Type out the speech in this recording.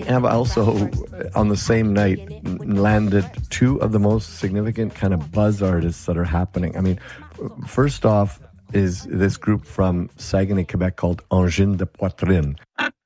have also, on the same night, landed two of the most significant kind of buzz artists that are happening. I mean, first off is this group from Saguenay, Quebec called Angine de Poitrine.